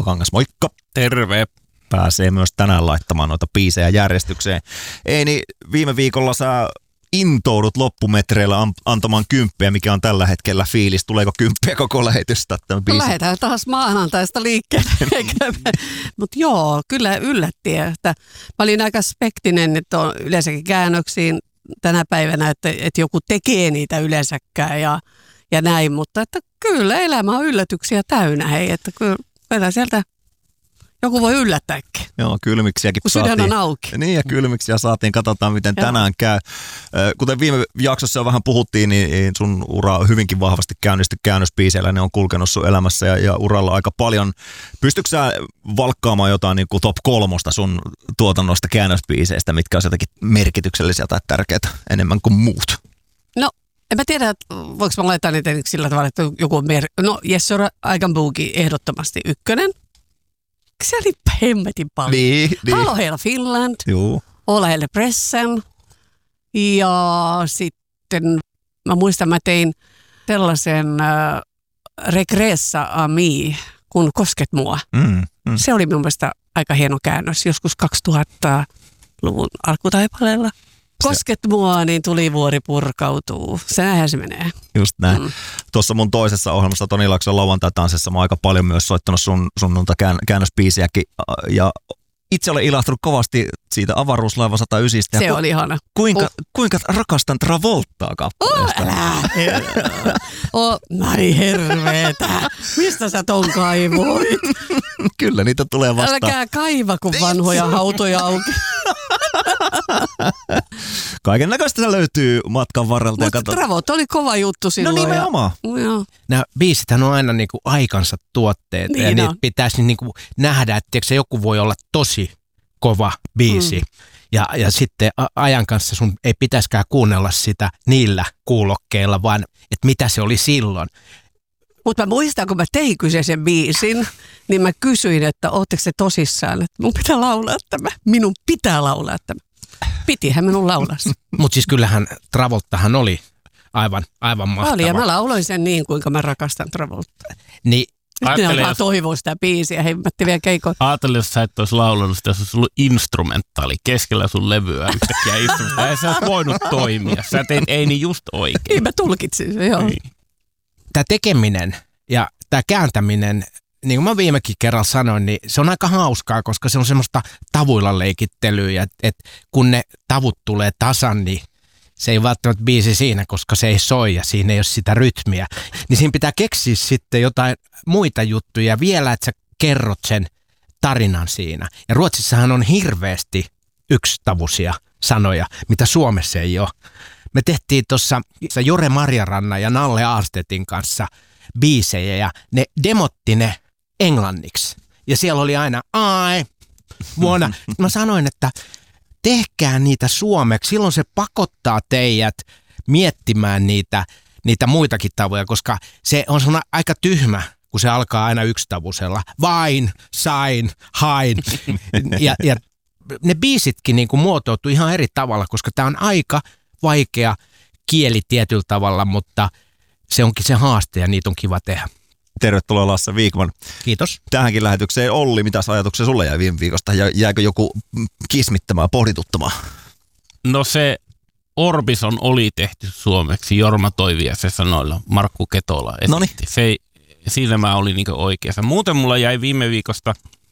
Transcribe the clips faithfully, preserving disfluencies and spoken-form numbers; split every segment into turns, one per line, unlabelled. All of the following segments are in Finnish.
Kangas, moikka!
Terve!
Pääsee myös tänään laittamaan noita biisejä järjestykseen. Ei niin, viime viikolla sä intoudut loppumetreillä antamaan kymppiä, mikä on tällä hetkellä fiilis. Tuleeko kymppiä koko lähetystä?
No, lähdetään taas maanantaista liikkeelle. Mutta joo, kyllä yllätti. Että mä olin aika spektinen, että on yleensäkin käännöksiin tänä päivänä, että, että joku tekee niitä yleensäkään ja, ja näin. Mutta että kyllä elämä on yllätyksiä täynnä. Hei, että kyllä sieltä joku voi yllättääkin.
Joo, kylmiksiäkin
kun
saatiin.
Sydän on auki.
Niin, ja kylmiksiä saatiin. Katsotaan, miten
Joo.
tänään käy. Kuten viime jaksossa jo vähän puhuttiin, niin sun ura on hyvinkin vahvasti käynnisty käännösbiiseillä. Ne on kulkenut sun elämässä ja, ja uralla aika paljon. Pystytkö sä valkkaamaan jotain niin kuin top kolmosta sun tuotannosta käännösbiiseistä, mitkä on jotakin merkityksellisiä tai tärkeitä enemmän kuin muut?
No, en mä tiedä, että voiko mä laittaa niitä sillä tavalla, että joku on mer- No, Yes Sir, I Can Boogie ehdottomasti ykkönen. Se oli hemmetin paljon.
Niin, niin.
Halo Hela Finland,
Juu.
Olla Helle Pressen ja sitten mä muistan, mä tein sellaisen äh, Regressa a mi, kun Kosket mua.
Mm, mm.
Se oli mun mielestä aika hieno käännös, joskus kaksituhattaluvun alkutaipaleella. Kosket mua, niin tuli vuori purkautuu. Se näinhän se menee.
Just näin.
Mm.
Tuossa mun toisessa ohjelmassa Toni Laakson lauantai-tanssissa mä oon aika paljon myös soittanut sun, sun noita kään, käännösbiisiäkin. Ja itse olen ilahtunut kovasti siitä Avaruuslaiva sata yhdeksän.
Se ku, oli ihana.
Kuinka,
uh.
kuinka rakastan Travoltaa kappaleesta?
Oh, älä. oh, näin herveetä. Mistä sä ton kaivoit?
Kyllä, niitä tulee vastaan.
Älkää kaiva, kun vanhoja hautoja auki.
Kaiken näköistä löytyy matkan varrelta.
Mutta Travot oli kova juttu silloin.
No nimenomaan.
Ja, joo.
Nämä biisithän on aina niinku aikansa tuotteet
Niin
ja
on.
niitä pitäisi niinku nähdä, että tiiäksä, joku voi olla tosi kova biisi. Mm. Ja, ja sitten a- ajan kanssa sun ei pitäisikään kuunnella sitä niillä kuulokkeilla, vaan että mitä se oli silloin.
Mutta mä muistan, kun mä tein kyseisen biisin, niin mä kysyin, että ootteko se tosissaan, että mun pitää laulaa tämä. Minun pitää laulaa tämä. Pitihän minun laulaa.
Mutta siis kyllähän Travoltahan oli aivan, aivan mahtava.
Oli, ja mä lauloin sen niin, kuinka mä rakastan Travoltaa.
Niin,
Nyt ne alkaa toivoa sitä biisiä, hemmätti vielä keikoita.
Ajattelin, jos sä et olisi laulanut sitä, jos olisi ollut instrumentaali keskellä sun levyä yhtäkkiä instrumentaali. Ei sä olisi voinut toimia. Sä teit ei niin just oikein.
Niin mä tulkitsin se, joo.
Niin.
tämä tekeminen ja tämä kääntäminen, niin kuin mä viimekin kerran sanoin, niin se on aika hauskaa, koska se on semmoista tavuilla leikittelyä, että et kun ne tavut tulee tasan, niin se ei välttämättä biisi siinä, koska se ei soi ja siinä ei ole sitä rytmiä. Niin siinä pitää keksiä sitten jotain muita juttuja vielä, että sä kerrot sen tarinan siinä. Ja Ruotsissahan on hirveästi yksitavuisia sanoja, mitä Suomessa ei ole. Me tehtiin tuossa Jore Marjarannan ja Nalle Aastetin kanssa biisejä ja ne demotti ne englanniksi. Ja siellä oli aina ai, vuonna. Mä sanoin, että tehkää niitä suomeksi. Silloin se pakottaa teidät miettimään niitä, niitä muitakin tavoja, koska se on semmoinen aika tyhmä, kun se alkaa aina yksitavusella. Vain, sain, hain. Ja, ja ne biisitkin niin kuin muotoutuu ihan eri tavalla, koska tämä on aika vaikea kieli tietyllä tavalla, mutta se onkin se haaste ja niitä on kiva tehdä.
Tervetuloa Lasse Viikman.
Kiitos.
Tähänkin lähetykseen. Olli, mitäs ajatuksia sulle jäi viime viikosta? Jäikö joku kismittämään, pohdituttamaan?
No se Orbison oli tehty suomeksi Jorma Toiviaisen sanoilla. Markku Ketola esitti.
Noniin.
Se, siinä mä olin niin oikeassa. Muuten mulla jäi viime viikosta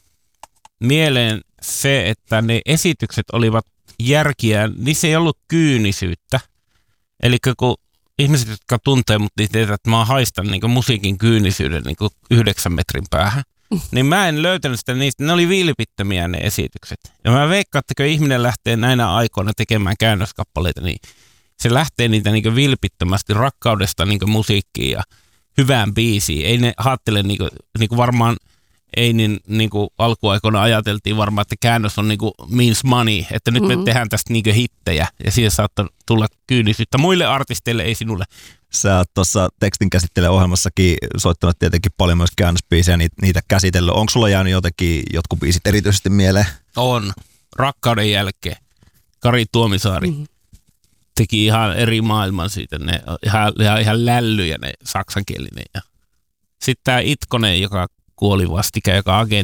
mieleen se, että ne esitykset olivat järkiä. Niissä ei ollut kyynisyyttä. Eli kun ihmiset, jotka tuntee mut, niin tietää, että mä haistan niin musiikin kyynisyyden niin yhdeksän metrin päähän. Niin mä en löytänyt sitä niistä. Ne oli vilpittömiä ne esitykset. Ja mä veikkaan, että kun ihminen lähtee näinä aikoina tekemään käännöskappaleita, niin se lähtee niitä niin vilpittömästi rakkaudesta niin musiikkiin ja hyvään biisiin. Ei ne haattele niin kuin, niin kuin varmaan, ei niin, niin kuin alkuaikoina ajateltiin varmaan, että käännös on niin kuin means money, että nyt mm-hmm. me tehdään tästä niin kuin hittejä ja siihen saattaa tulla kyynisyyttä. Muille artisteille, ei sinulle.
Sä oot tuossa tekstin käsittelyohjelmassakin soittanut tietenkin paljon myös käännösbiisejä, niitä, niitä käsitellyt. Onko sulla jäänyt jotenkin jotkut biisit erityisesti mieleen?
On. Rakkauden jälkeen. Kari Tuomisaari mm-hmm. teki ihan eri maailman siitä. Ne ihan, ihan, ihan lällyjä ne saksankielinen. Sitten tämä Itkonen, joka kuoli vastikään, joka agentti.